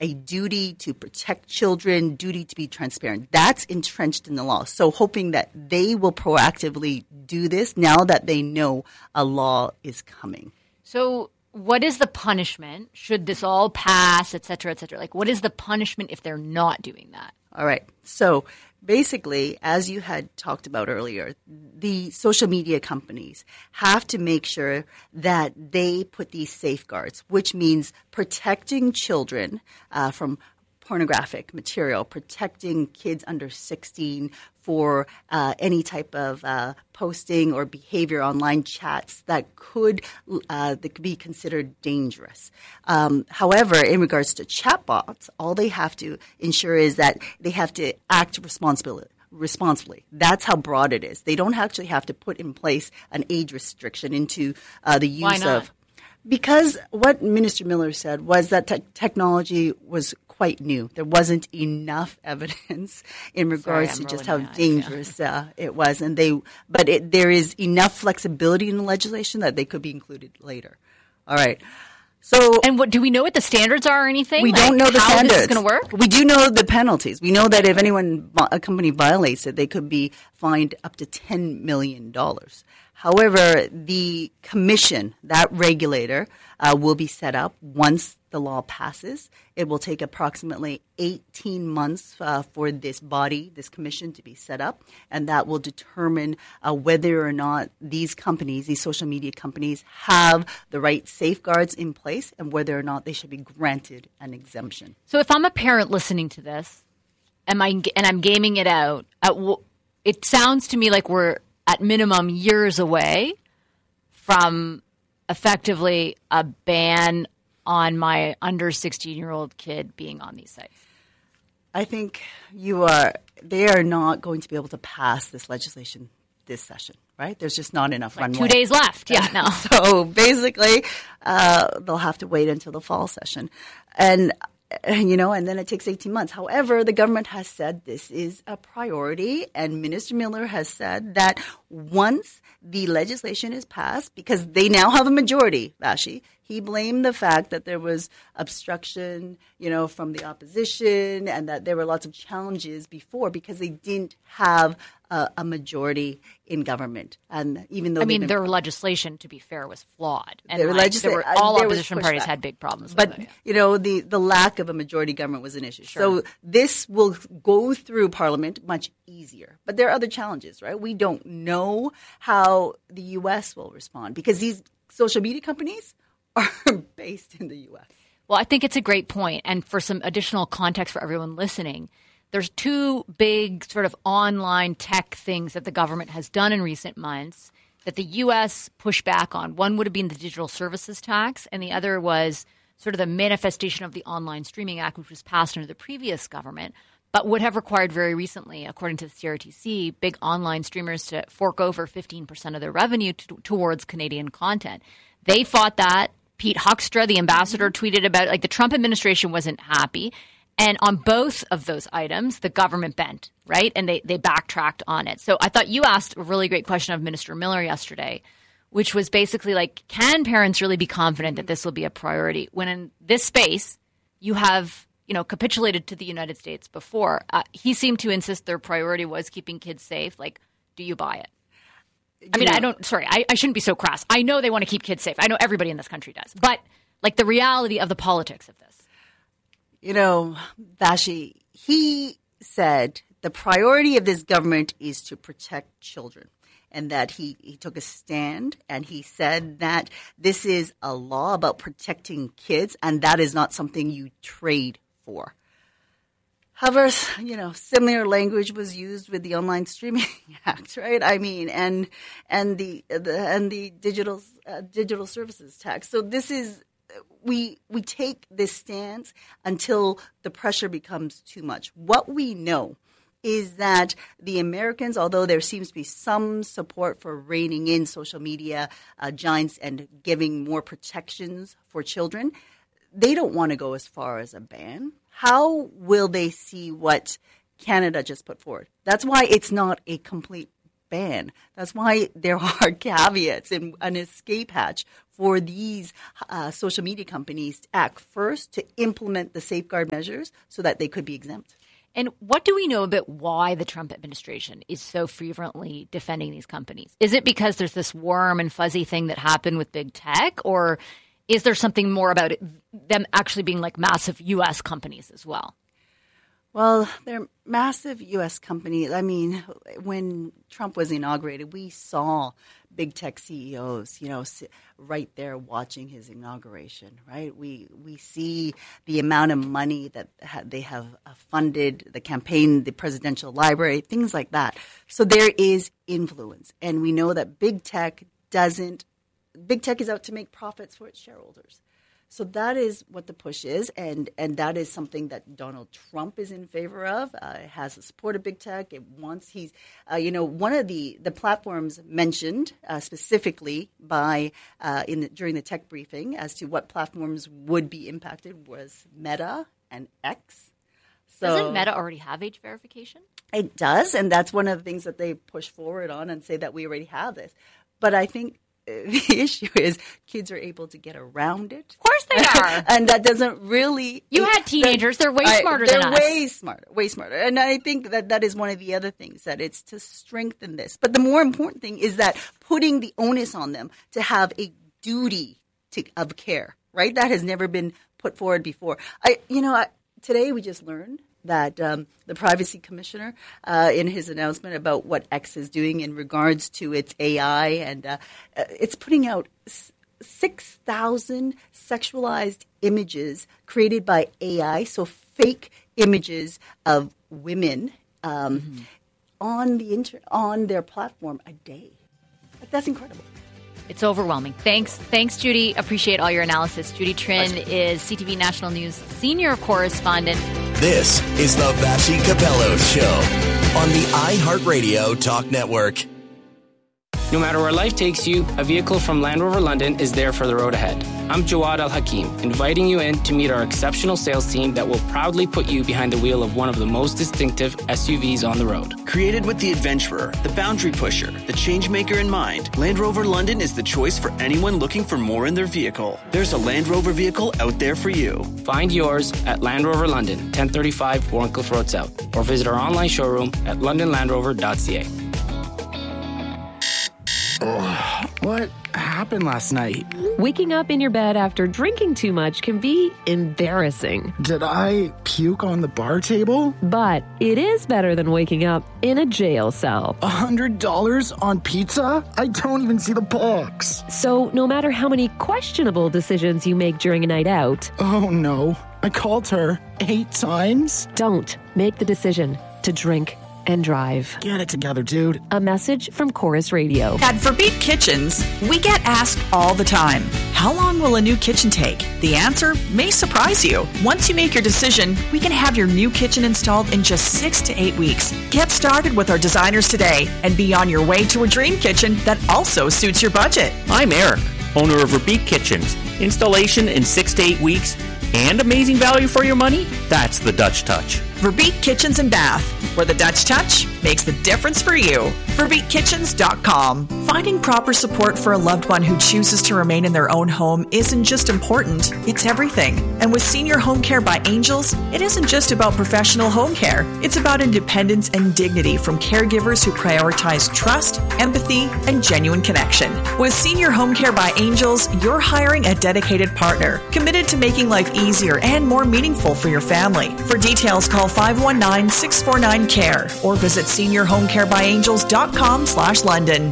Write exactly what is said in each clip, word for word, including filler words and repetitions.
a duty to protect children, duty to be transparent. That's entrenched in the law. So hoping that they will proactively do this now that they know a law is coming. So what is the punishment should this all pass, et cetera, et cetera? Like, what is the punishment if they're not doing that? All right. So basically, as you had talked about earlier, the social media companies have to make sure that they put these safeguards, which means protecting children uh, from pornographic material, protecting kids under sixteen for uh, any type of uh, posting or behavior, online chats that could uh, that could be considered dangerous. Um, however, in regards to chatbots, all they have to ensure is that they have to act responsibly. responsibly. That's how broad it is. They don't actually have to put in place an age restriction into uh, the use Why not? of – because what Minister Miller said was that te- technology was quite new. There wasn't enough evidence in regards Sorry, to just rolling how my eyes, dangerous uh, it was, and they. But it, there is enough flexibility in the legislation that they could be included later. All right. So, And what do we know what the standards are or anything? we Like, don't know the how standards. this is going to work? We do know the penalties. We know that if anyone, a company violates it, they could be fined up to ten million dollars. However, the commission, that regulator, uh, will be set up once the law passes. It will take approximately eighteen months uh, for this body, this commission, to be set up, and that will determine uh, whether or not these companies, these social media companies, have the right safeguards in place and whether or not they should be granted an exemption. So if I'm a parent listening to this, am I and I'm gaming it out, at, it sounds to me like we're at minimum years away from effectively a ban on my under sixteen-year-old kid being on these sites. I think you are. They are not going to be able to pass this legislation this session, right? There's just not enough Like runway. two days left. Yeah, no. So basically, uh, they'll have to wait until the fall session, and you know, and then it takes eighteen months. However, the government has said this is a priority, and Minister Miller has said that once the legislation is passed, because they now have a majority, Vashi, he blamed the fact that there was obstruction, you know, from the opposition, and that there were lots of challenges before because they didn't have a, a majority in government. And even though I mean, they've been- their legislation, to be fair, was flawed. And Their like, legisla- there were, uh, all there was opposition parties pushback. had big problems But, with it. Yeah. you know, the, the lack of a majority government was an issue. Sure. So this will go through Parliament much easier. But there are other challenges, right? We don't know how the U S will respond because these social media companies are based in the U S. Well, I think it's a great point. And for some additional context for everyone listening, there's two big sort of online tech things that the government has done in recent months that the U S pushed back on. One would have been the digital services tax, and the other was sort of the manifestation of the Online Streaming Act, which was passed under the previous government, but would have required very recently, according to the C R T C, big online streamers to fork over fifteen percent of their revenue to, towards Canadian content. They fought that. Pete Huckstra, the ambassador, tweeted about it. Like, the Trump administration wasn't happy. And on both of those items, the government bent, right? And they, they backtracked on it. So I thought you asked a really great question of Minister Miller yesterday, which was basically like, can parents really be confident that this will be a priority when in this space you have, you know, capitulated to the United States before? Uh, he seemed to insist their priority was keeping kids safe. Like, do you buy it? I mean, You know- I don't, sorry, I, I shouldn't be so crass. I know they want to keep kids safe. I know everybody in this country does. But like the reality of the politics of this. You know, Vashi, he said the priority of this government is to protect children, and that he, he took a stand and he said that this is a law about protecting kids, and that is not something you trade for. However, you know, similar language was used with the Online Streaming Act, right? I mean, and and the, the and the digital uh, digital services tax. So this is we we take this stance until the pressure becomes too much. What we know is that the Americans, although there seems to be some support for reining in social media uh, giants and giving more protections for children, they don't want to go as far as a ban. How will they see what Canada just put forward? That's why it's not a complete expand. That's why there are caveats and an escape hatch for these uh, social media companies to act first to implement the safeguard measures so that they could be exempt. And what do we know about why the Trump administration is so fervently defending these companies? Is it because there's this warm and fuzzy thing that happened with big tech, or is there something more about it, them actually being like massive U S companies as well? Well, they're massive U S companies. I mean, when Trump was inaugurated, we saw big tech C E Os, you know, right there watching his inauguration, right? We we see the amount of money that they have funded the campaign, the presidential library, things like that. So there is influence. And we know that big tech doesn't – big tech is out to make profits for its shareholders. So that is what the push is, and, and that is something that Donald Trump is in favor of. Uh, it has the support of big tech. It wants he's, uh, you know, one of the, the platforms mentioned uh, specifically by uh, in the, during the tech briefing as to what platforms would be impacted was Meta and X. So doesn't Meta already have age verification? It does, and that's one of the things that they push forward on and say that we already have this. But I think the issue is kids are able to get around it. Of course they are. And that doesn't really... You had teenagers. They're way smarter I, they're than us. They're way smarter, way smarter. And I think that that is one of the other things, that it's to strengthen this. But the more important thing is that putting the onus on them to have a duty to, of care, right? That has never been put forward before. I, you know, I, today we just learned that um, the privacy commissioner, uh, in his announcement about what X is doing in regards to its A I, and uh, it's putting out six thousand sexualized images created by A I, so fake images of women um, mm-hmm. on the inter- on their platform a day. Like, that's incredible. It's overwhelming. Thanks. Thanks, Judy. Appreciate all your analysis. Judy Trinh is C T V National News senior correspondent. This is the Vassy Capello Show on the iHeartRadio Talk Network. No matter where life takes you, a vehicle from Land Rover London is there for the road ahead. I'm Jawad Al-Hakim, inviting you in to meet our exceptional sales team that will proudly put you behind the wheel of one of the most distinctive S U Vs on the road. Created with the adventurer, the boundary pusher, the change maker in mind, Land Rover London is the choice for anyone looking for more in their vehicle. There's a Land Rover vehicle out there for you. Find yours at Land Rover London, ten thirty-five Warncliffe Road South, or visit our online showroom at london land rover dot c a. Oh, what happened last night? Waking up in your bed after drinking too much can be embarrassing. Did I puke on the bar table? But it is better than waking up in a jail cell. A hundred dollars on pizza? I don't even see the box. So no matter how many questionable decisions you make during a night out... Oh no, I called her eight times? Don't make the decision to drink and drive. Get it together, dude. A message from Chorus Radio. At Verbeek Kitchens, we get asked all the time, how long will a new kitchen take? The answer may surprise you. Once you make your decision, we can have your new kitchen installed in just six to eight weeks. Get started with our designers today and be on your way to a dream kitchen that also suits your budget. I'm Eric, owner of Verbeek Kitchens. Installation in six to eight weeks and amazing value for your money? That's the Dutch touch. Verbeek Kitchens and Bath, where the Dutch touch makes the difference for you. Verbeek Kitchens dot com. Finding proper support for a loved one who chooses to remain in their own home isn't just important, it's everything. And with Senior Home Care by Angels, it isn't just about professional home care. It's about independence and dignity from caregivers who prioritize trust, empathy, and genuine connection. With Senior Home Care by Angels, you're hiring a dedicated partner, committed to making life easier and more meaningful for your family. For details, call five one nine, six four nine, C A R E or visit senior home care by angels dot com slash London.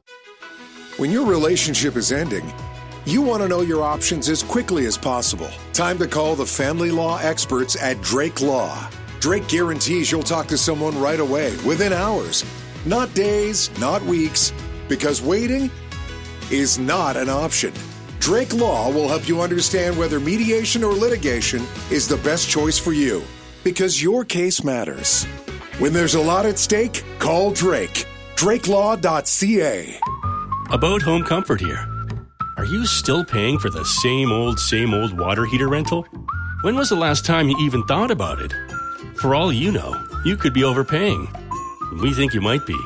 When your relationship is ending, you want to know your options as quickly as possible. Time to call the family law experts at Drake Law. Drake guarantees you'll talk to someone right away, within hours. Not days, not weeks, because waiting is not an option. Drake Law will help you understand whether mediation or litigation is the best choice for you, because your case matters. When there's a lot at stake, call Drake. drake law dot c a. About home comfort here. Are you still paying for the same old, same old water heater rental? When was the last time you even thought about it? For all you know, you could be overpaying. We think you might be.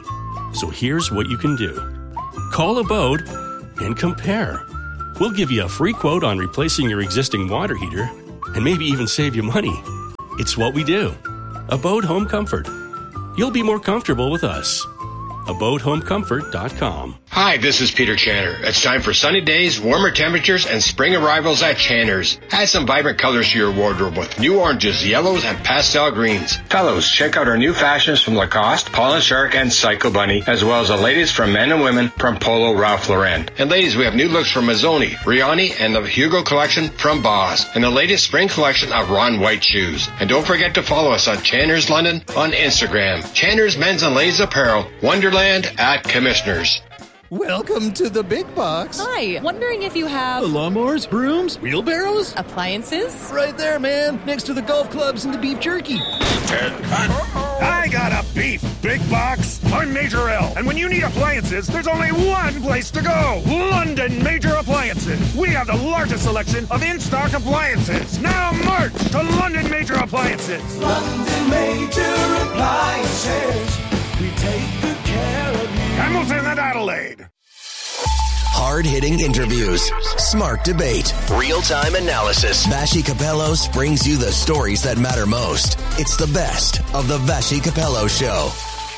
So here's what you can do. Call Abode and compare. We'll give you a free quote on replacing your existing water heater and maybe even save you money. It's what we do. Abode Home Comfort. You'll be more comfortable with us. abode home comfort dot com. Hi, this is Peter Channer. It's time for sunny days, warmer temperatures, and spring arrivals at Channer's. Add some vibrant colors to your wardrobe with new oranges, yellows, and pastel greens. Fellows, check out our new fashions from Lacoste, Paul and Shark, and Psycho Bunny, as well as the latest from men and women from Polo Ralph Lauren. And ladies, we have new looks from Mazzoni, Riani, and the Hugo collection from Boss, and the latest spring collection of Ron White shoes. And don't forget to follow us on Channer's London on Instagram. Channer's Men's and Ladies Apparel, Wonderland at Commissioners. Welcome to the big box. Hi, wondering if you have... lawnmowers, brooms, wheelbarrows? Appliances? Right there, man, next to the golf clubs and the beef jerky. I got a beef big box. I'm Major L, and when you need appliances, there's only one place to go. London Major Appliances. We have the largest selection of in-stock appliances. Now march to London Major Appliances. London Major Appliances. We take good care of you. Hamilton and Adelaide. Hard-hitting interviews, smart debate, real-time analysis. Vassy Capellos brings you the stories that matter most. It's the best of the Vassy Capello Show.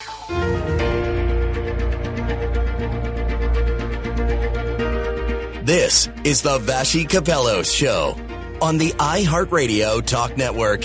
This is the Vassy Capello Show on the iHeartRadio Talk Network.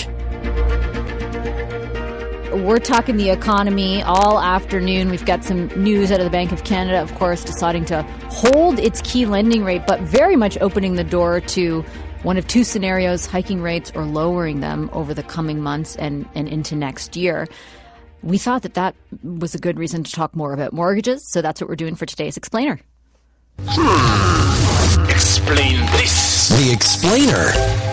We're talking the economy all afternoon. We've got some news out of the Bank of Canada, of course, deciding to hold its key lending rate, but very much opening the door to one of two scenarios, hiking rates or lowering them over the coming months and, and into next year. We thought that that was a good reason to talk more about mortgages, so that's what we're doing for today's Explainer. Hmm. Explain this. The Explainer.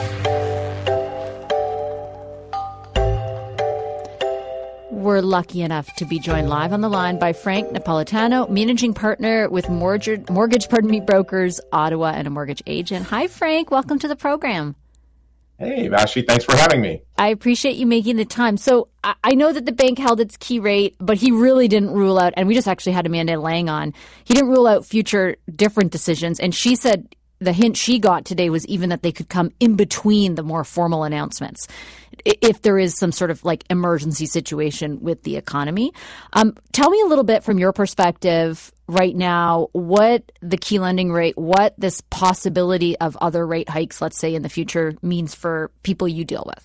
We're lucky enough to be joined live on the line by Frank Napolitano, managing partner with mortgage, mortgage pardon me, brokers, Ottawa, and a mortgage agent. Hi, Frank. Welcome to the program. Hey, Vassy. Thanks for having me. I appreciate you making the time. So I, I know that the bank held its key rate, but he really didn't rule out, and we just actually had Amanda Lang on, he didn't rule out future different decisions. And she said the hint she got today was even that they could come in between the more formal announcements if there is some sort of like emergency situation with the economy. Um, tell me a little bit from your perspective right now, what the key lending rate, what this possibility of other rate hikes, let's say in the future, means for people you deal with.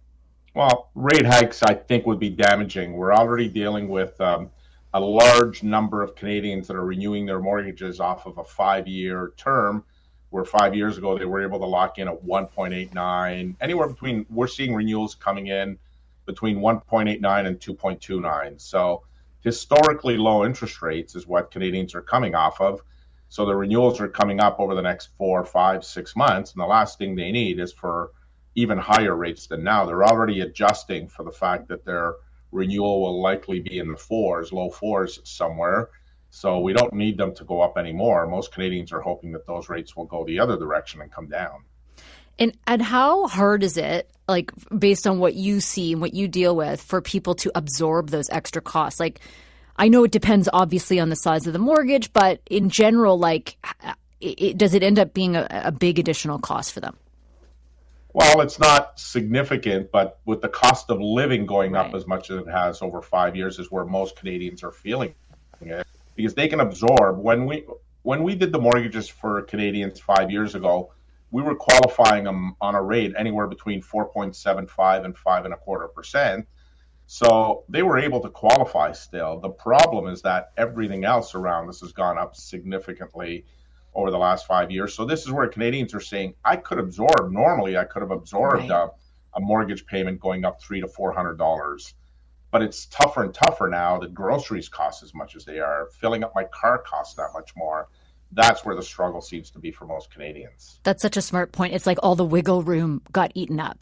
Well, rate hikes, I think, would be damaging. We're already dealing with um, a large number of Canadians that are renewing their mortgages off of a five-year term, where five years ago they were able to lock in at one point eight nine, anywhere between, we're seeing renewals coming in between one point eight nine and two point two nine. So historically low interest rates is what Canadians are coming off of. So the renewals are coming up over the next four, five, six months. And the last thing they need is for even higher rates than now. They're already adjusting for the fact that their renewal will likely be in the fours, low fours somewhere. So we don't need them to go up anymore. Most Canadians are hoping that those rates will go the other direction and come down. And and how hard is it, like based on what you see and what you deal with, for people to absorb those extra costs? Like, I know it depends obviously on the size of the mortgage, but in general, like, it, does it end up being a, a big additional cost for them? Well, it's not significant, but with the cost of living going right. up as much as it has over five years is where most Canadians are feeling it. Because they can absorb. When we when we did the mortgages for Canadians five years ago, we were qualifying them on a rate anywhere between four point seven five and five and a quarter percent. So they were able to qualify still. The problem is that everything else around this has gone up significantly over the last five years. So this is where Canadians are saying, I could absorb, normally I could have absorbed right. a, a mortgage payment going up three to four hundred dollars. But it's tougher and tougher now that groceries cost as much as they are. Filling up my car costs that much more. That's where the struggle seems to be for most Canadians. That's such a smart point. It's like all the wiggle room got eaten up.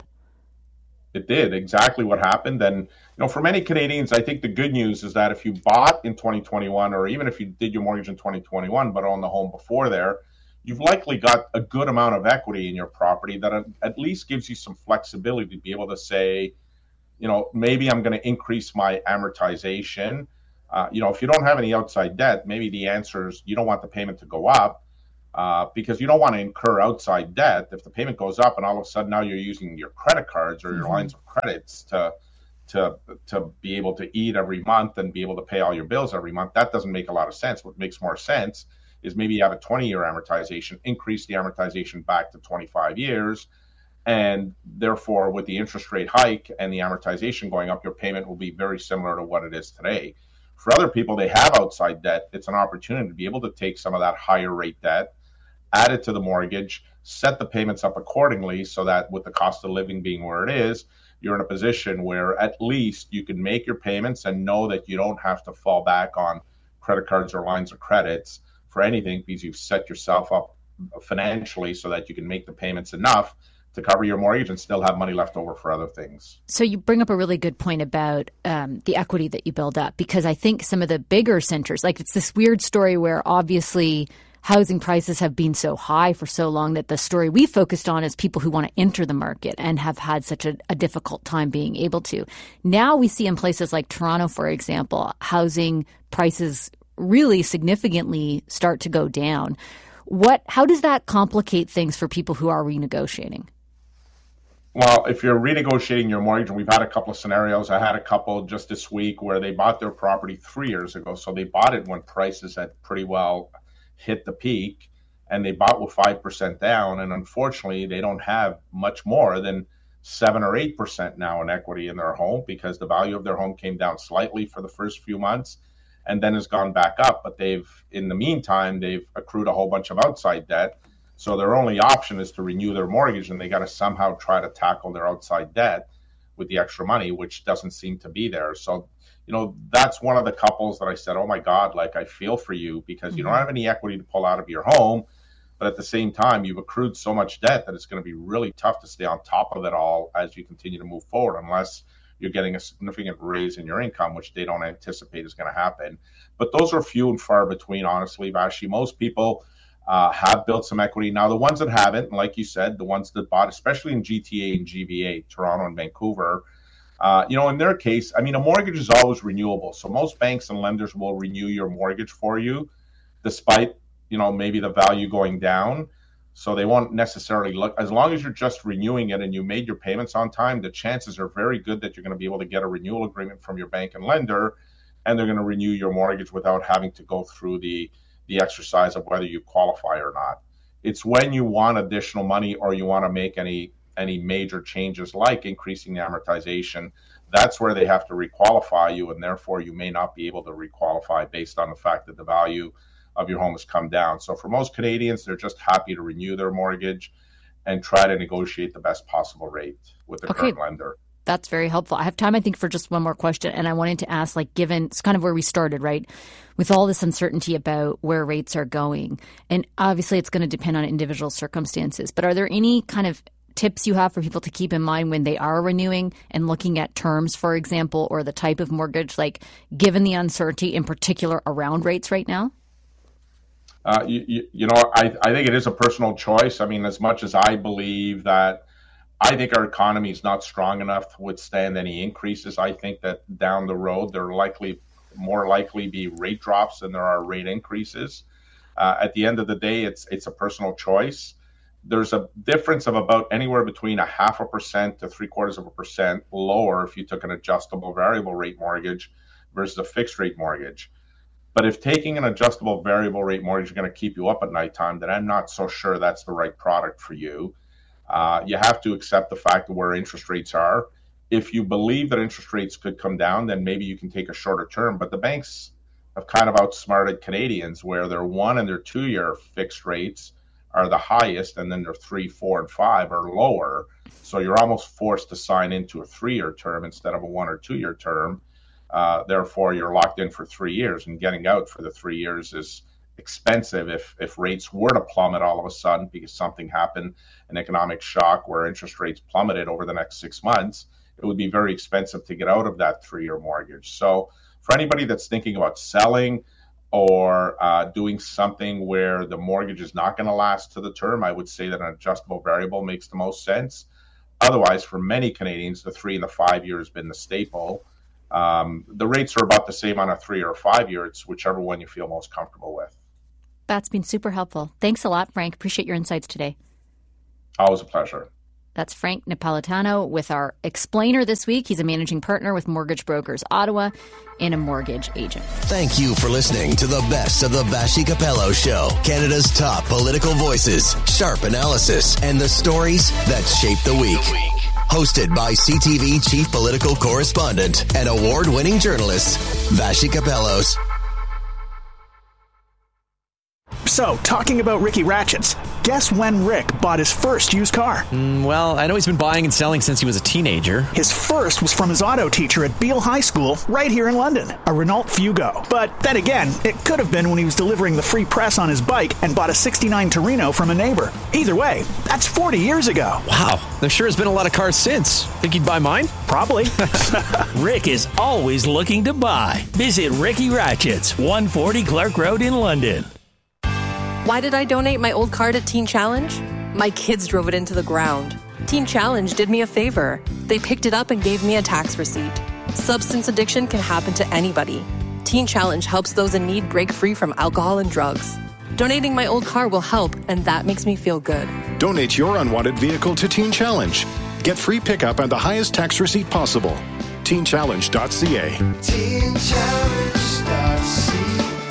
It did, exactly what happened. And, you know, for many Canadians, I think the good news is that if you bought in twenty twenty-one, or even if you did your mortgage in twenty twenty-one but owned the home before there, you've likely got a good amount of equity in your property that at least gives you some flexibility to be able to say, you know, maybe I'm going to increase my amortization. Uh, you know, if you don't have any outside debt, maybe the answer is you don't want the payment to go up uh, because you don't want to incur outside debt. If the payment goes up and all of a sudden now you're using your credit cards or your mm-hmm. lines of credits to to to be able to eat every month and be able to pay all your bills every month, that doesn't make a lot of sense. What makes more sense is maybe you have a twenty-year amortization, increase the amortization back to twenty-five years, and therefore with the interest rate hike and the amortization going up, your payment will be very similar to what it is today. For other people, they have outside debt. It's an opportunity to be able to take some of that higher rate debt, add it to the mortgage, set the payments up accordingly so that with the cost of living being where it is, you're in a position where at least you can make your payments and know that you don't have to fall back on credit cards or lines of credits for anything because you've set yourself up financially so that you can make the payments enough to cover your mortgage and still have money left over for other things. So you bring up a really good point about um, the equity that you build up, because I think some of the bigger centers, like it's this weird story where obviously housing prices have been so high for so long that the story we focused on is people who want to enter the market and have had such a, a difficult time being able to. Now we see in places like Toronto, for example, housing prices really significantly start to go down. What? How does that complicate things for people who are renegotiating? Well, if you're renegotiating your mortgage, and we've had a couple of scenarios. I had a couple just this week where they bought their property three years ago. So they bought it when prices had pretty well hit the peak, and they bought with five percent down. And unfortunately, they don't have much more than seven or eight percent now in equity in their home because the value of their home came down slightly for the first few months and then has gone back up. But they've, in the meantime, they've accrued a whole bunch of outside debt. So their only option is to renew their mortgage, and they got to somehow try to tackle their outside debt with the extra money, which doesn't seem to be there. So, you know, that's one of the couples that I said, oh my God, like I feel for you because mm-hmm. you don't have any equity to pull out of your home. But at the same time, you've accrued so much debt that it's going to be really tough to stay on top of it all as you continue to move forward, unless you're getting a significant raise in your income, which they don't anticipate is going to happen. But those are few and far between, honestly, Vashi. Most people Uh, have built some equity. Now, the ones that haven't, like you said, the ones that bought, especially in G T A and G V A, Toronto and Vancouver, uh, you know, in their case, I mean, a mortgage is always renewable. So most banks and lenders will renew your mortgage for you, despite, you know, maybe the value going down. So they won't necessarily look, as long as you're just renewing it and you made your payments on time, the chances are very good that you're going to be able to get a renewal agreement from your bank and lender, and they're going to renew your mortgage without having to go through the the exercise of whether you qualify or not. It's when you want additional money or you want to make any any major changes like increasing the amortization, that's where they have to requalify you, and therefore you may not be able to requalify based on the fact that the value of your home has come down. So for most Canadians, they're just happy to renew their mortgage and try to negotiate the best possible rate with the okay. current lender. That's very helpful. I have time, I think, for just one more question. And I wanted to ask, like, given it's kind of where we started, right? With all this uncertainty about where rates are going. And obviously it's going to depend on individual circumstances. But are there any kind of tips you have for people to keep in mind when they are renewing and looking at terms, for example, or the type of mortgage, like given the uncertainty in particular around rates right now? Uh, you, you, you know, I, I think it is a personal choice. I mean, as much as I believe that I think our economy is not strong enough to withstand any increases. I think that down the road, there are likely more likely be rate drops than there are rate increases. Uh, at the end of the day, it's it's a personal choice. There's a difference of about anywhere between a half a percent to three quarters of a percent lower if you took an adjustable variable rate mortgage versus a fixed rate mortgage. But if taking an adjustable variable rate mortgage is going to keep you up at nighttime, then I'm not so sure that's the right product for you. Uh, you have to accept the fact of where interest rates are. If you believe that interest rates could come down, then maybe you can take a shorter term. But the banks have kind of outsmarted Canadians where their one and their two-year fixed rates are the highest, and then their three, four, and five are lower. So you're almost forced to sign into a three-year term instead of a one or two-year term. Uh, therefore, you're locked in for three years, and getting out for the three years is expensive if if rates were to plummet all of a sudden because something happened, an economic shock where interest rates plummeted over the next six months, it would be very expensive to get out of that three-year mortgage. So for anybody that's thinking about selling or uh, doing something where the mortgage is not going to last to the term, I would say that an adjustable variable makes the most sense. Otherwise, for many Canadians, the three and the five year has been the staple. Um, the rates are about the same on a three or five year. It's whichever one you feel most comfortable with. That's been super helpful. Thanks a lot, Frank. Appreciate your insights today. Always a pleasure. That's Frank Napolitano with our explainer this week. He's a managing partner with Mortgage Brokers Ottawa and a mortgage agent. Thank you for listening to the best of the Vassy Capello Show. Canada's top political voices, sharp analysis, and the stories that shape the week. Hosted by C T V chief political correspondent and award-winning journalist, Vassy Capellos. So, talking about Ricky Ratchets, guess when Rick bought his first used car? Mm, well, I know he's been buying and selling since he was a teenager. His first was from his auto teacher at Beale High School, right here in London, a Renault Fugo. But then again, it could have been when he was delivering the free press on his bike and bought a sixty-nine Torino from a neighbor. Either way, that's forty years ago. Wow, there sure has been a lot of cars since. Think he'd buy mine? Probably. Rick is always looking to buy. Visit Ricky Ratchets, one forty Clark Road in London. Why did I donate my old car to Teen Challenge? My kids drove it into the ground. Teen Challenge did me a favor. They picked it up and gave me a tax receipt. Substance addiction can happen to anybody. Teen Challenge helps those in need break free from alcohol and drugs. Donating my old car will help, and that makes me feel good. Donate your unwanted vehicle to Teen Challenge. Get free pickup and the highest tax receipt possible. teen challenge dot c a. teen challenge dot c a.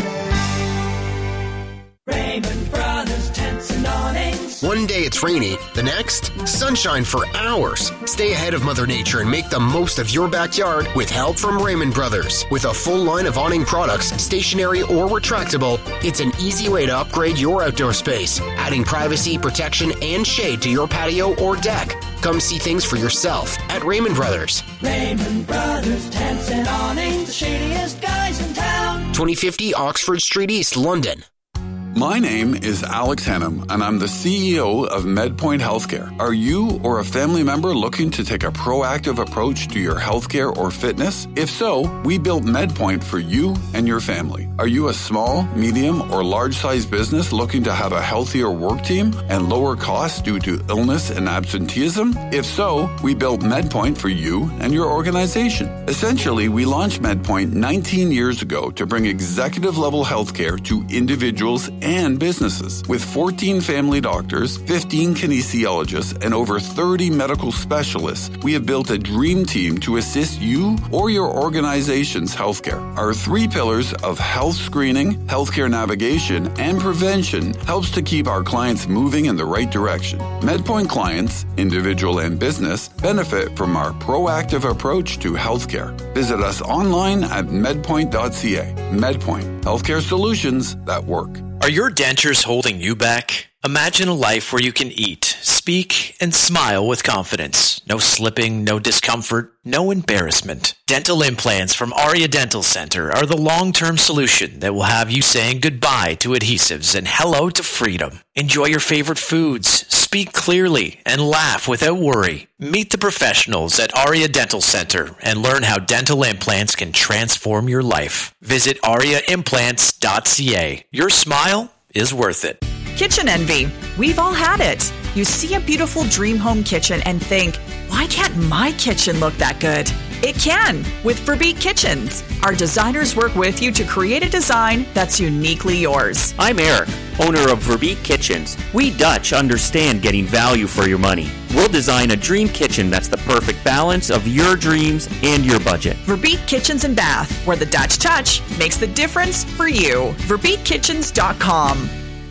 Raymond Brothers Tents and Awnings. One day it's rainy, the next, sunshine for hours. Stay ahead of Mother Nature and make the most of your backyard with help from Raymond Brothers. With a full line of awning products, stationary or retractable, it's an easy way to upgrade your outdoor space, adding privacy, protection, and shade to your patio or deck. Come see things for yourself at Raymond Brothers. Raymond Brothers Tents and Awnings, the shadiest guys in town. twenty fifty Oxford Street East, London. My name is Alex Hennum, and I'm the C E O of MedPoint Healthcare. Are you or a family member looking to take a proactive approach to your healthcare or fitness? If so, we built MedPoint for you and your family. Are you a small, medium, or large-sized business looking to have a healthier work team and lower costs due to illness and absenteeism? If so, we built MedPoint for you and your organization. Essentially, we launched MedPoint nineteen years ago to bring executive-level healthcare to individuals and businesses. With fourteen family doctors, fifteen kinesiologists, and over thirty medical specialists, we have built a dream team to assist you or your organization's healthcare. Our three pillars of health screening, healthcare navigation, and prevention helps to keep our clients moving in the right direction. MedPoint clients, individual and business, benefit from our proactive approach to healthcare. Visit us online at medpoint dot c a. MedPoint, healthcare solutions that work. Are your dentures holding you back? Imagine a life where you can eat, speak, and smile with confidence. No slipping, no discomfort, no embarrassment. Dental implants from Aria Dental Center are the long-term solution that will have you saying goodbye to adhesives and hello to freedom. Enjoy your favorite foods, speak clearly, and laugh without worry. Meet the professionals at Aria Dental Center and learn how dental implants can transform your life. Visit aria implants dot c a. Your smile is worth it. Kitchen envy. We've all had it. You see a beautiful dream home kitchen and think, why can't my kitchen look that good? It can with Verbeek Kitchens. Our designers work with you to create a design that's uniquely yours. I'm Eric, owner of Verbeek Kitchens. We Dutch understand getting value for your money. We'll design a dream kitchen that's the perfect balance of your dreams and your budget. Verbeek Kitchens and Bath, where the Dutch touch makes the difference for you. verbeek kitchens dot com.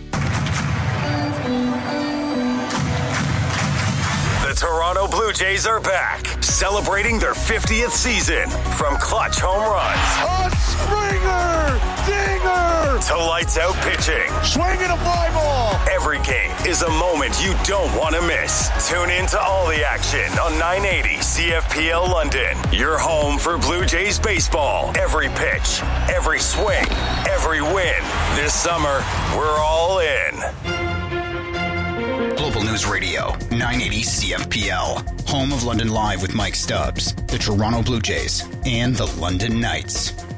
The Toronto Blue Jays are back, celebrating their fiftieth season. From clutch home runs, a Springer, dinger, to lights out pitching, swinging a fly ball. Every game is a moment you don't want to miss. Tune in to all the action on nine eighty C F P L London. Your home for Blue Jays baseball. Every pitch, every swing, every win. This summer, we're all in. Global News Radio, nine eighty C F P L, home of London Live with Mike Stubbs, the Toronto Blue Jays, and the London Knights.